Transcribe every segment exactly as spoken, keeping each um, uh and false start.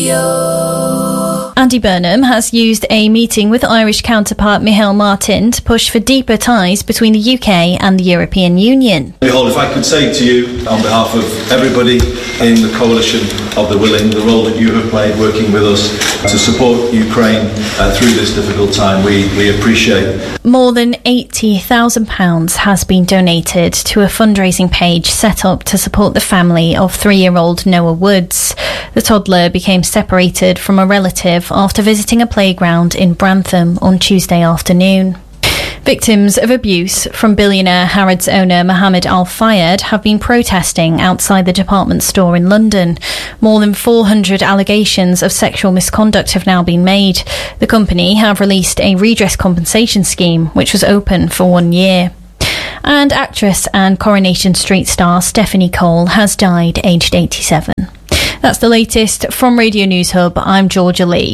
Radio. Andy Burnham has used a meeting with Irish counterpart Micheál Martin to push for deeper ties between the U K and the European Union. Micheál, if I could say to you, on behalf of everybody in the coalition of the willing, the role that you have played working with us to support Ukraine uh, through this difficult time, we, we appreciate. More than eighty thousand pounds has been donated to a fundraising page set up to support the family of three-year-old Noah Woods. The toddler became separated from a relative after visiting a playground in Brantham on Tuesday afternoon. Victims of abuse from billionaire Harrods owner Mohammed Al Fayed have been protesting outside the department store in London. More than four hundred allegations of sexual misconduct have now been made. The company have released a redress compensation scheme, which was open for one year. And actress and Coronation Street star Stephanie Cole has died aged eighty-seven. That's the latest from Radio News Hub. I'm Georgia Lee.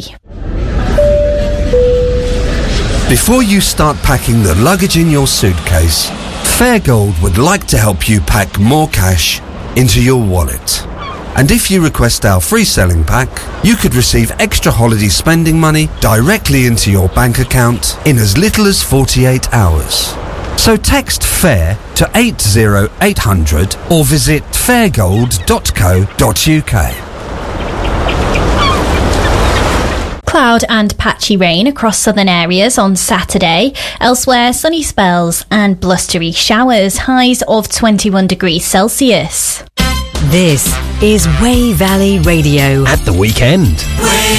Before you start packing the luggage in your suitcase, Fairgold would like to help you pack more cash into your wallet. And if you request our free selling pack, you could receive extra holiday spending money directly into your bank account in as little as forty-eight hours. So text FAIR to eight zero eight hundred or visit fairgold dot co dot uk. Cloud and patchy rain across southern areas on Saturday. Elsewhere, sunny spells and blustery showers, highs of twenty-one degrees Celsius. This is Way Valley Radio. At the weekend.